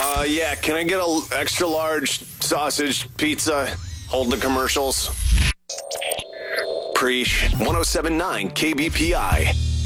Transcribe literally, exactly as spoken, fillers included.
Uh, yeah, can I get a extra large sausage pizza? Hold the commercials. Preach. one oh seven point nine K B P I.